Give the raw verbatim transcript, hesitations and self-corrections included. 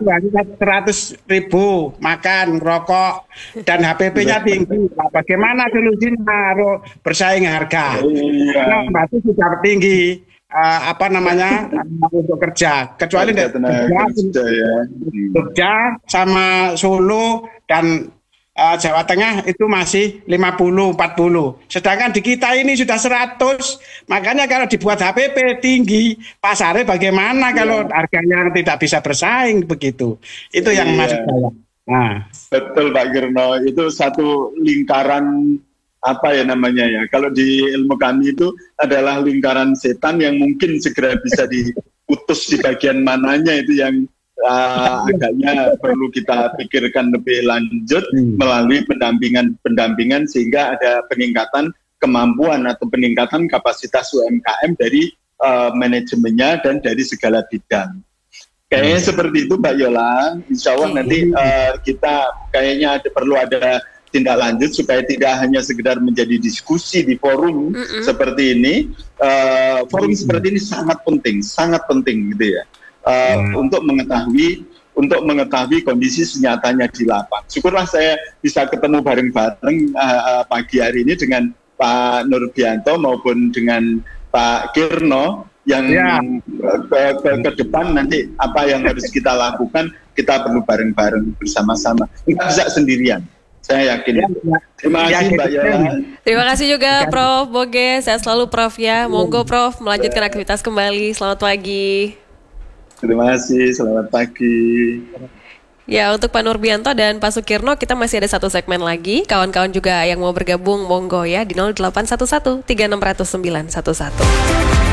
seratus ribu makan, rokok, dan H P P-nya tinggi. Nah, bagaimana solusinya? Harus bersaing harga. Karena berarti sudah tinggi uh, apa namanya uh, untuk kerja. Kecuali Harga tenaga kerja, ya. Jogja sama Solo dan uh, Jawa Tengah itu masih lima puluh, empat puluh. Sedangkan di kita ini sudah seratus. Makanya kalau dibuat H P P tinggi, pasarnya bagaimana yeah. kalau harganya tidak bisa bersaing begitu. Itu yang yeah. maksud saya. Nah. Betul Pak Girno, itu satu lingkaran apa ya namanya ya. Kalau di ilmu kami itu adalah lingkaran setan yang mungkin segera bisa diputus di bagian mananya, itu yang Uh, agaknya perlu kita pikirkan lebih lanjut hmm. melalui pendampingan-pendampingan sehingga ada peningkatan kemampuan atau peningkatan kapasitas U M K M dari uh, manajemennya dan dari segala bidang. Kayaknya hmm. seperti itu Mbak Yola. Insya Allah hmm. nanti uh, kita kayaknya ada, perlu ada tindak lanjut supaya tidak hanya sekedar menjadi diskusi di forum hmm. seperti ini. Uh, forum hmm. seperti ini sangat penting, sangat penting gitu ya. Uh, hmm. untuk mengetahui untuk mengetahui kondisi senyatanya di lapangan. Syukurlah saya bisa ketemu bareng-bareng uh, uh, pagi hari ini dengan Pak Nurbianto maupun dengan Pak Girno yang ya. ke, ke, ke depan nanti apa yang harus kita lakukan kita perlu bareng-bareng bersama-sama. Nggak bisa sendirian. Saya yakin. Ya, ya. Terima kasih Mbak Yola. Terima kasih juga Prof Boge. Sehat selalu Prof ya. Monggo Prof melanjutkan aktivitas kembali. Selamat pagi. Terima kasih, selamat pagi. Ya, untuk Pak Nurbianto dan Pak Sukirno, kita masih ada satu segmen lagi. Kawan-kawan juga yang mau bergabung, monggo ya, di nol delapan satu satu tiga enam nol nol sembilan satu satu.